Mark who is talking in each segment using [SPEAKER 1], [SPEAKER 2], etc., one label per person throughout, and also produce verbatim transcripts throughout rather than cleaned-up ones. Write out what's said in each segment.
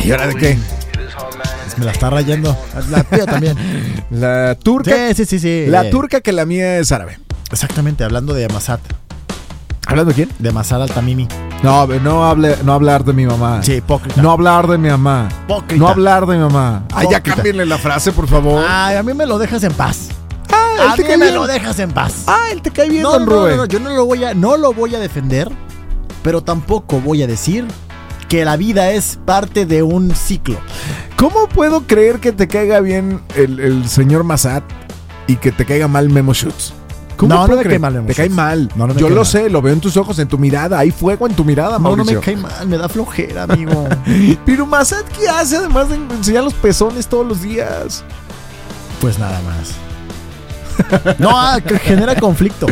[SPEAKER 1] Ay, ¿ahora de qué?
[SPEAKER 2] Me la está rayando. La tía también.
[SPEAKER 1] La turca.
[SPEAKER 2] Sí, sí, sí, sí.
[SPEAKER 1] La turca que la mía es árabe.
[SPEAKER 2] Exactamente, hablando de Masat.
[SPEAKER 1] ¿Hablando de quién?
[SPEAKER 2] De Masat Al-Tamimi.
[SPEAKER 1] No, no, hable, no hablar de mi mamá.
[SPEAKER 2] Sí, hipócrita.
[SPEAKER 1] No hablar de mi mamá.
[SPEAKER 2] Hipócrita.
[SPEAKER 1] No hablar de mi mamá. Ay, ya
[SPEAKER 2] Hipócrita.
[SPEAKER 1] cámbienle la frase, por favor.
[SPEAKER 2] Ay, a mí me lo dejas en paz.
[SPEAKER 1] Ah,
[SPEAKER 2] A mí me lo dejas en paz.
[SPEAKER 1] Ah, él te cae bien,
[SPEAKER 2] No,
[SPEAKER 1] don
[SPEAKER 2] no, no,
[SPEAKER 1] Rubén.
[SPEAKER 2] no, yo no lo voy a, no lo voy a defender, pero tampoco voy a decir que la vida es parte de un ciclo.
[SPEAKER 1] ¿Cómo puedo creer que te caiga bien el, el señor Masat y que te caiga mal Memo Schutz? ¿Cómo
[SPEAKER 2] No, no
[SPEAKER 1] puedo
[SPEAKER 2] me cae
[SPEAKER 1] creer?
[SPEAKER 2] mal Memo
[SPEAKER 1] Te cae
[SPEAKER 2] Schutz.
[SPEAKER 1] mal.
[SPEAKER 2] No, no me
[SPEAKER 1] Yo
[SPEAKER 2] cae
[SPEAKER 1] lo
[SPEAKER 2] mal.
[SPEAKER 1] sé, lo veo en tus ojos, en tu mirada. Hay fuego en tu mirada,
[SPEAKER 2] No, no
[SPEAKER 1] Mauricio.
[SPEAKER 2] me cae mal, me da flojera, amigo.
[SPEAKER 1] Pero Masat, ¿qué hace además de enseñar los pezones todos los días?
[SPEAKER 2] Pues nada más. No, ah, que genera conflicto.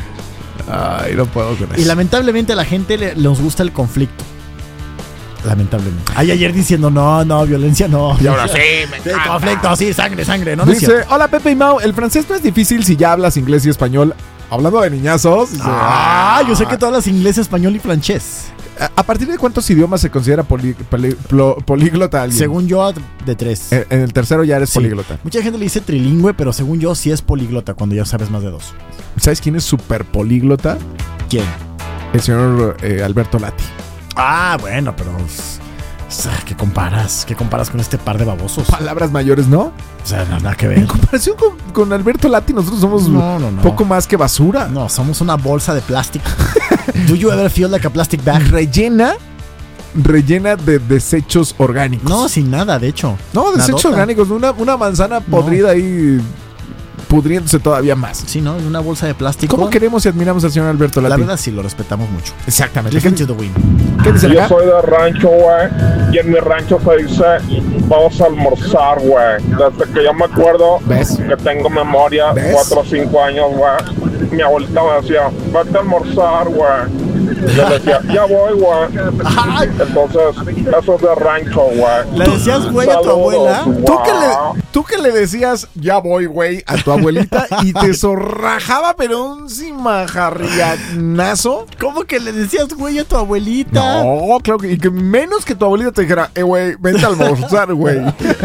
[SPEAKER 1] Ay, no puedo con eso.
[SPEAKER 2] Y lamentablemente a la gente le, nos gusta el conflicto. Lamentablemente. Ay, ayer diciendo no, no, violencia no.
[SPEAKER 1] Y ahora sí, me
[SPEAKER 2] Sí,
[SPEAKER 1] encanta.
[SPEAKER 2] conflicto, sí, sangre, sangre. No, no es
[SPEAKER 1] Dice,
[SPEAKER 2] cierto.
[SPEAKER 1] hola Pepe y Mau, el francés no es difícil si ya hablas inglés y español. Hablando de niñazos. Dice,
[SPEAKER 2] Ah, yo sé que todas las inglés, español y francés.
[SPEAKER 1] ¿A, a partir de cuántos idiomas se considera poli- poli- plo- políglota alguien?
[SPEAKER 2] Según yo, de tres.
[SPEAKER 1] En, en el tercero ya eres
[SPEAKER 2] Sí.
[SPEAKER 1] políglota.
[SPEAKER 2] Mucha gente le dice trilingüe, pero según yo sí es políglota cuando ya sabes más de dos.
[SPEAKER 1] ¿Sabes quién es súper políglota?
[SPEAKER 2] ¿Quién?
[SPEAKER 1] El señor eh, Alberto Lati.
[SPEAKER 2] Ah, bueno, pero... ¿Qué comparas? ¿Qué comparas con este par de babosos?
[SPEAKER 1] Palabras mayores, ¿no?
[SPEAKER 2] O sea, no, nada que ver.
[SPEAKER 1] En comparación con, con Alberto Lati, nosotros somos
[SPEAKER 2] No, no, no.
[SPEAKER 1] poco más que basura.
[SPEAKER 2] No, somos una bolsa de plástico. Do you ever feel like a plastic bag?
[SPEAKER 1] Rellena, rellena de desechos orgánicos.
[SPEAKER 2] No, sin nada, de hecho.
[SPEAKER 1] No, desechos
[SPEAKER 2] Nadota.
[SPEAKER 1] orgánicos. Una, una manzana podrida ahí pudriéndose todavía más.
[SPEAKER 2] Sí, ¿no? Una bolsa de plástico.
[SPEAKER 1] ¿Cómo queremos y admiramos al señor Alberto Lati?
[SPEAKER 2] La verdad sí, lo respetamos mucho.
[SPEAKER 1] Exactamente. ¿Qué,
[SPEAKER 2] Listen to the wind.
[SPEAKER 1] qué dicen
[SPEAKER 3] Yo
[SPEAKER 1] acá?
[SPEAKER 3] soy de rancho, güey, y en mi rancho se dice, vamos a almorzar, güey. Desde que yo me acuerdo
[SPEAKER 1] ¿Ves?
[SPEAKER 3] que tengo memoria,
[SPEAKER 1] ¿Ves?
[SPEAKER 3] cuatro o cinco años, güey, mi abuelita me decía, vete a almorzar, güey. Yo le decía, ya voy, güey.
[SPEAKER 2] Ay.
[SPEAKER 3] Entonces, eso es de rancho, güey.
[SPEAKER 2] ¿Le decías güey a tu
[SPEAKER 3] Saludos,
[SPEAKER 2] abuela?
[SPEAKER 3] güey.
[SPEAKER 1] ¿Tú que, le, tú que le decías, ya voy, güey, a tu abuelita y te zorrajaba, pero un cimajarrianazo.
[SPEAKER 2] ¿Cómo que le decías güey a tu abuelita?
[SPEAKER 1] No, claro que, y que menos que tu abuelita te dijera, eh, güey, vente a almorzar, güey.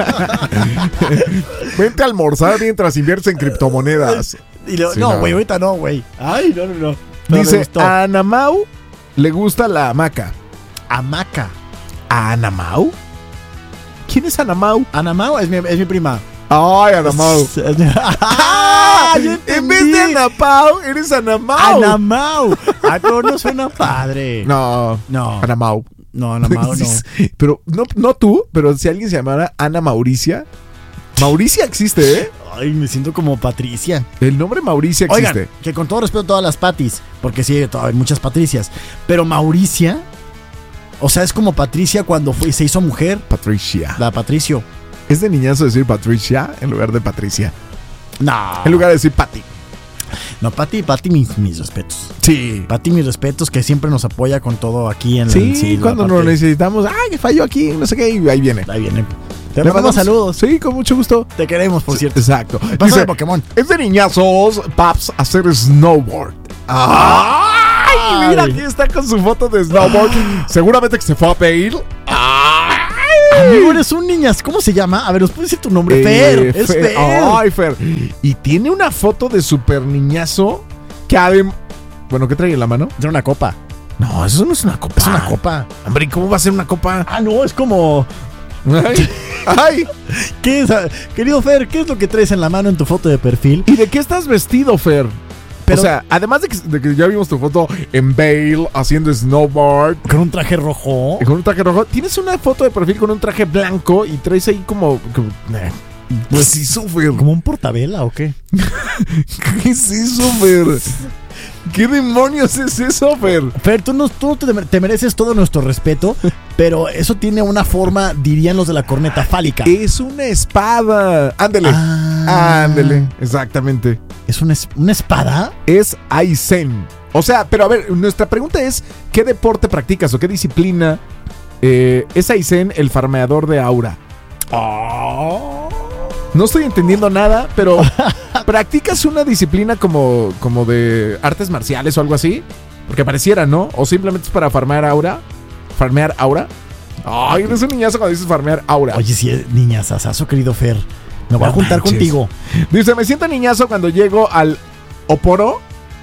[SPEAKER 1] Vente a almorzar mientras inviertes en criptomonedas.
[SPEAKER 2] Y le-
[SPEAKER 1] Sí,
[SPEAKER 2] no,
[SPEAKER 1] no.
[SPEAKER 2] güey, ahorita no, güey. Ay, no, no, no. No me
[SPEAKER 1] Dice,
[SPEAKER 2] gustó.
[SPEAKER 1] a Ana Mau le gusta la hamaca.
[SPEAKER 2] Hamaca.
[SPEAKER 1] ¿A Ana Mau? ¿Quién es Ana Mau?
[SPEAKER 2] Ana Mau es mi, es mi prima.
[SPEAKER 1] Ay, Ana Mau.
[SPEAKER 2] ¡Ah! ¡Ya
[SPEAKER 1] En vez de
[SPEAKER 2] entendí!
[SPEAKER 1] Ana Pau, eres Ana Mau.
[SPEAKER 2] Ana Mau. Ah, pero no suena padre.
[SPEAKER 1] No,
[SPEAKER 2] No.
[SPEAKER 1] Ana Mau.
[SPEAKER 2] No, Ana Mau no.
[SPEAKER 1] Pero no, no tú, pero si alguien se llamara Ana Mauricia. Mauricia existe, ¿eh?
[SPEAKER 2] Ay, me siento como Patricia.
[SPEAKER 1] El nombre Mauricia existe.
[SPEAKER 2] Oigan, que con todo respeto a todas las Patis, porque sí, to- hay muchas Patricias, pero Mauricia, o sea, es como Patricia cuando fue, se hizo mujer,
[SPEAKER 1] Patricia.
[SPEAKER 2] la Patricio.
[SPEAKER 1] Es de niñazo decir Patricia en lugar de Patricia.
[SPEAKER 2] No,
[SPEAKER 1] En lugar de decir Pati.
[SPEAKER 2] no, Pati, Pati, mis, mis respetos.
[SPEAKER 1] Sí.
[SPEAKER 2] Pati, mis respetos, que siempre nos apoya con todo aquí en
[SPEAKER 1] Sí,
[SPEAKER 2] la
[SPEAKER 1] cuando
[SPEAKER 2] parte-
[SPEAKER 1] nos necesitamos. Ay, que falló aquí, no sé qué, y ahí viene.
[SPEAKER 2] Ahí viene. Te
[SPEAKER 1] Le
[SPEAKER 2] mandamos
[SPEAKER 1] mandamos-
[SPEAKER 2] saludos.
[SPEAKER 1] Sí, con mucho gusto.
[SPEAKER 2] Te queremos, por cierto.
[SPEAKER 1] Exacto.
[SPEAKER 2] Pásame
[SPEAKER 1] Dice,
[SPEAKER 2] Pokémon.
[SPEAKER 1] es de niñazos, paps, hacer snowboard. ¡Ay! Mira, aquí está con su foto de snowboard. Seguramente que se fue a pedir.
[SPEAKER 2] Amigo, eres un niñas. ¿Cómo se llama? A ver, ¿nos puedes decir tu nombre?
[SPEAKER 1] Eh,
[SPEAKER 2] Fer. Es
[SPEAKER 1] Fer.
[SPEAKER 2] Fer.
[SPEAKER 1] Ay, Fer. Y tiene una foto de super niñazo que adem- Bueno, ¿qué trae en la mano?
[SPEAKER 2] Tiene una copa.
[SPEAKER 1] No, eso no es una copa.
[SPEAKER 2] Es una copa.
[SPEAKER 1] Hombre, ¿y cómo va a ser una copa?
[SPEAKER 2] Ah, no, es como...
[SPEAKER 1] Ay, ay.
[SPEAKER 2] ¿Qué es? Querido Fer, ¿qué es lo que traes en la mano en tu foto de perfil?
[SPEAKER 1] ¿Y de qué estás vestido, Fer?
[SPEAKER 2] Pero-
[SPEAKER 1] o sea, además de que, de que ya vimos tu foto en Vail haciendo snowboard
[SPEAKER 2] Con un traje rojo.
[SPEAKER 1] y con un traje rojo, tienes una foto de perfil con un traje blanco y traes ahí como... como eh, pues sí, Fer.
[SPEAKER 2] ¿Como un portabela o qué?
[SPEAKER 1] ¿Qué es eso, Fer? ¿Qué demonios es eso, Fer?
[SPEAKER 2] Fer, tú, no, tú te, te mereces todo nuestro respeto, pero eso tiene una forma, dirían los de la corneta, fálica.
[SPEAKER 1] Es una espada. Ándele.
[SPEAKER 2] Ah.
[SPEAKER 1] Ándele. Exactamente.
[SPEAKER 2] ¿Es una, es- una espada?
[SPEAKER 1] Es Aizen. O sea, pero a ver, nuestra pregunta es: ¿qué deporte practicas o qué disciplina eh, es Aizen, el farmeador de aura? No estoy entendiendo nada, pero ¿practicas una disciplina como, como de artes marciales o algo así? Porque pareciera, ¿no? O simplemente es para farmear aura. Farmear aura. Ay, eres un niñazo cuando dices farmear aura.
[SPEAKER 2] Oye, si es niñazazazo, querido Fer. Me voy
[SPEAKER 1] No
[SPEAKER 2] a juntar
[SPEAKER 1] manches.
[SPEAKER 2] contigo.
[SPEAKER 1] Dice, me siento niñazo cuando llego al Oporo.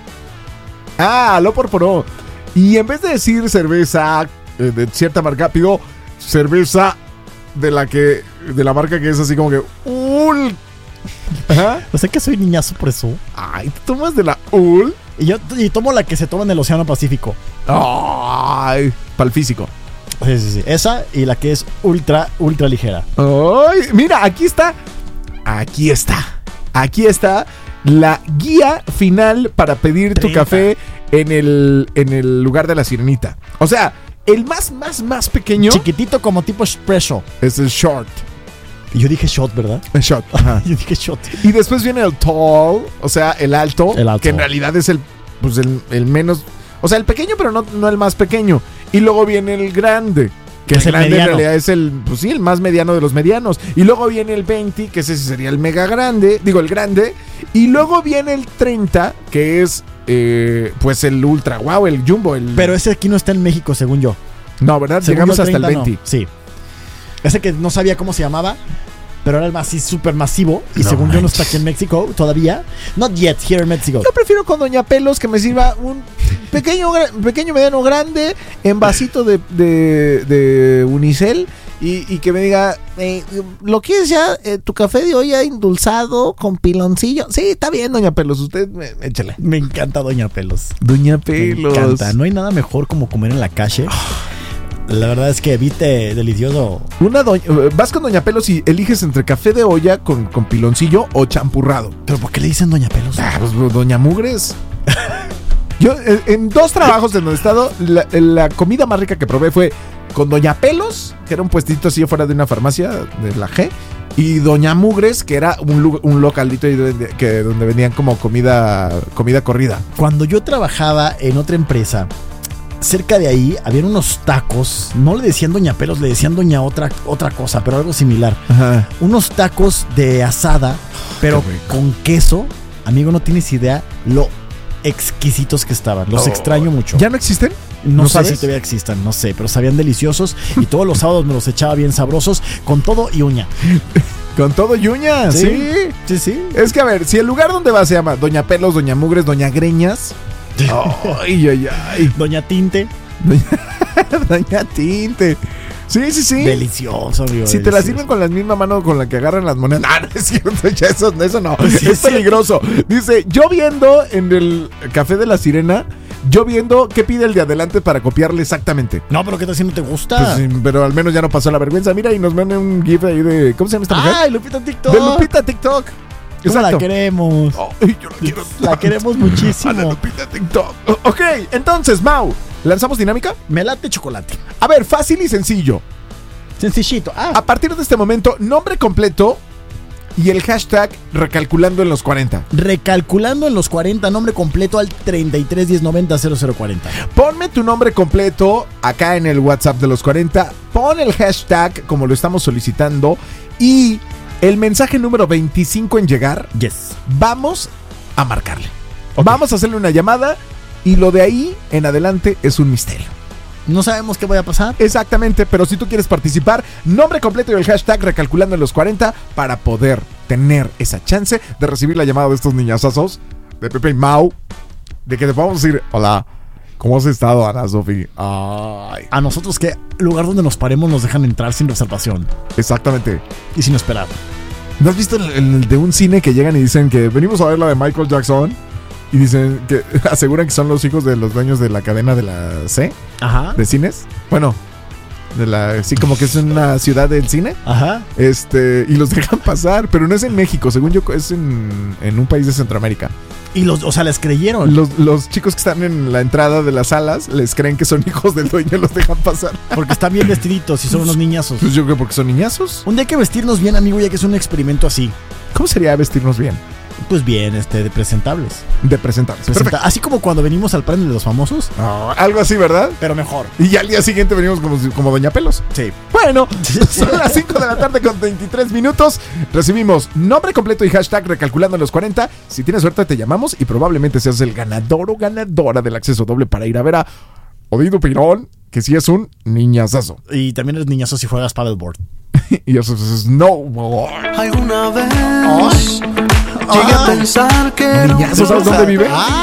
[SPEAKER 1] Ah, al Oporo. Y en vez de decir cerveza eh, de cierta marca, pido cerveza de la que de la marca que es así como que Ul. Ajá.
[SPEAKER 2] O sea que soy niñazo por eso.
[SPEAKER 1] Ay, ¿tú tomas de la Ul?
[SPEAKER 2] Y yo y tomo la que se toma en el Océano Pacífico.
[SPEAKER 1] Ay, para el físico.
[SPEAKER 2] Sí, sí, sí. Esa y la que es ultra, ultra ligera.
[SPEAKER 1] Ay, mira, aquí está. Aquí está. Aquí está la guía final para pedir tu
[SPEAKER 2] treinta.
[SPEAKER 1] café en el, en el lugar de la sirenita. O sea, el más, más, más pequeño
[SPEAKER 2] Chiquitito como tipo espresso.
[SPEAKER 1] es el short.
[SPEAKER 2] Y yo dije shot, ¿verdad?
[SPEAKER 1] El short. Ajá.
[SPEAKER 2] Yo dije shot.
[SPEAKER 1] Y después viene el tall, o sea, el alto,
[SPEAKER 2] El alto.
[SPEAKER 1] que en realidad es el, pues el, el menos, o sea, el pequeño, pero no, no el más pequeño. Y luego viene el grande, que
[SPEAKER 2] Es
[SPEAKER 1] el
[SPEAKER 2] el
[SPEAKER 1] grande
[SPEAKER 2] mediano.
[SPEAKER 1] en realidad es el, pues sí, el más mediano de los medianos. Y luego viene el veinte, que ese sería el mega grande, digo, el grande. Y luego viene el treinta, que es, eh, pues el ultra, wow, el jumbo, el...
[SPEAKER 2] Pero ese aquí no está en México, según yo.
[SPEAKER 1] no, ¿verdad?
[SPEAKER 2] Según
[SPEAKER 1] Llegamos
[SPEAKER 2] yo,
[SPEAKER 1] hasta el
[SPEAKER 2] treinta no.
[SPEAKER 1] veinte.
[SPEAKER 2] Sí. Ese que no sabía cómo se llamaba, pero era el más súper masivo. Y
[SPEAKER 1] No
[SPEAKER 2] según yo no está
[SPEAKER 1] manches.
[SPEAKER 2] aquí en México todavía. Not yet, here in Mexico.
[SPEAKER 1] Yo prefiero con Doña Pelos que me sirva un pequeño, gra- pequeño mediano, grande, en vasito de, de, de unicel y, y que me diga, eh, ¿lo quieres ya? Eh, ¿Tu café de olla endulzado con piloncillo? Sí, está bien, Doña Pelos, usted me, échale.
[SPEAKER 2] Me encanta Doña Pelos.
[SPEAKER 1] Doña
[SPEAKER 2] Me
[SPEAKER 1] Pelos.
[SPEAKER 2] encanta. No hay nada mejor como comer en la calle. La verdad es que evite delicioso.
[SPEAKER 1] Una doña, vas con Doña Pelos y eliges entre café de olla con, con piloncillo o champurrado.
[SPEAKER 2] ¿Pero por qué le dicen Doña Pelos?
[SPEAKER 1] Ah, pues Doña Mugres. Yo eh, en dos trabajos en donde he estado, la, la comida más rica que probé fue con Doña Pelos, que era un puestito así afuera de una farmacia de la G, y Doña Mugres, que era un, lu- un localito ahí donde, que, donde vendían como comida, comida corrida.
[SPEAKER 2] Cuando yo trabajaba en otra empresa, cerca de ahí habían unos tacos. No le decían Doña Pelos, le decían Doña otra, otra cosa, pero algo similar.
[SPEAKER 1] Ajá.
[SPEAKER 2] Unos tacos de asada, pero
[SPEAKER 1] qué rico.
[SPEAKER 2] con queso. Amigo, no tienes idea lo exquisitos que estaban. Los
[SPEAKER 1] Oh,
[SPEAKER 2] extraño mucho.
[SPEAKER 1] ¿Ya no existen?
[SPEAKER 2] No,
[SPEAKER 1] ¿No
[SPEAKER 2] sé
[SPEAKER 1] sabes?
[SPEAKER 2] si todavía existan, no sé, pero sabían deliciosos y todos los sábados me los echaba bien sabrosos con todo y uña.
[SPEAKER 1] Con todo yuña, sí.
[SPEAKER 2] Sí, sí.
[SPEAKER 1] Es que a ver, si el lugar donde vas se llama Doña Pelos, Doña Mugres, Doña Greñas. Ay, ay, ay.
[SPEAKER 2] Doña Tinte,
[SPEAKER 1] Doña Tinte. Sí, sí, sí.
[SPEAKER 2] delicioso, amigo.
[SPEAKER 1] Si te la
[SPEAKER 2] delicioso.
[SPEAKER 1] sirven con la misma mano con la que agarran las monedas. Ah, no es cierto, ya eso, eso no.
[SPEAKER 2] Sí,
[SPEAKER 1] es
[SPEAKER 2] sí.
[SPEAKER 1] peligroso. Dice, yo viendo en el Café de la Sirena, yo viendo qué pide el de adelante para copiarle exactamente.
[SPEAKER 2] No, pero ¿qué tal si no te gusta?
[SPEAKER 1] Pues, sí, pero al menos ya no pasó la vergüenza. Mira, y nos manda un gif ahí de. ¿Cómo se llama esta mujer?
[SPEAKER 2] ¡Ay, Lupita TikTok!
[SPEAKER 1] De Lupita TikTok.
[SPEAKER 2] ¿Cómo la queremos?
[SPEAKER 1] Ay, yo la quiero
[SPEAKER 2] La
[SPEAKER 1] tanto.
[SPEAKER 2] queremos
[SPEAKER 1] A la
[SPEAKER 2] muchísimo.
[SPEAKER 1] Lupita TikTok. O- Ok, entonces, Mau, ¿lanzamos dinámica?
[SPEAKER 2] Me late chocolate.
[SPEAKER 1] A ver, fácil y sencillo.
[SPEAKER 2] Sencillito. Ah,
[SPEAKER 1] A partir de este momento, nombre completo y el hashtag recalculando en los cuarenta.
[SPEAKER 2] recalculando en los cuarenta, nombre completo al treinta y tres diez noventa cero cero cuarenta.
[SPEAKER 1] Ponme tu nombre completo acá en el WhatsApp de los cuarenta. Pon el hashtag como lo estamos solicitando y el mensaje número veinticinco en llegar.
[SPEAKER 2] Yes.
[SPEAKER 1] Vamos a marcarle. Vamos a hacerle una llamada y lo de ahí en adelante es un misterio.
[SPEAKER 2] No sabemos qué vaya a pasar.
[SPEAKER 1] Exactamente, pero si tú quieres participar, nombre completo y el hashtag recalculando en los cuarenta para poder tener esa chance de recibir la llamada de estos niñazazos de Pepe y Mau, de que te podamos decir, hola, ¿cómo has estado, Ana Sofi? Ay,
[SPEAKER 2] A nosotros, ¿qué lugar donde nos paremos nos dejan entrar sin reservación
[SPEAKER 1] exactamente.
[SPEAKER 2] y sin esperar?
[SPEAKER 1] ¿No has visto el, el de un cine que llegan y dicen que venimos a ver la de Michael Jackson? Y dicen que aseguran que son los hijos de los dueños de la cadena de la C,
[SPEAKER 2] Ajá.
[SPEAKER 1] de cines. Bueno, de la, sí, como que es una ciudad del cine.
[SPEAKER 2] Ajá.
[SPEAKER 1] Este, y los dejan pasar, pero no es en México, según yo es en, en un país de Centroamérica.
[SPEAKER 2] Y los, o sea, les creyeron.
[SPEAKER 1] Los, los chicos que están en la entrada de las salas les creen que son hijos del dueño y los dejan pasar.
[SPEAKER 2] Porque están bien vestiditos y son unos niñazos.
[SPEAKER 1] Pues yo creo porque son niñazos.
[SPEAKER 2] Un día hay que vestirnos bien, amigo, ya que es un experimento así.
[SPEAKER 1] ¿Cómo sería vestirnos bien?
[SPEAKER 2] Pues bien, este, de presentables.
[SPEAKER 1] De presentables.
[SPEAKER 2] Presenta-
[SPEAKER 1] Perfecto.
[SPEAKER 2] así como cuando venimos al panel de los famosos,
[SPEAKER 1] No, algo así, ¿verdad?
[SPEAKER 2] pero mejor.
[SPEAKER 1] Y ya al día siguiente venimos como, si- como Doña Pelos.
[SPEAKER 2] Sí.
[SPEAKER 1] Bueno, son las cinco de la tarde con veintitrés minutos. Recibimos nombre completo y hashtag recalculando en los cuarenta. Si tienes suerte te llamamos y probablemente seas el ganador o ganadora del acceso doble para ir a ver a Odido Pirón, que sí es un niñazazo.
[SPEAKER 2] Y también eres niñazo si juegas paddleboard.
[SPEAKER 1] Y eso es snowboard.
[SPEAKER 4] Alguna vez llegué a pensar que
[SPEAKER 1] Niñazo, ¿sabes dónde vive?
[SPEAKER 2] Ah,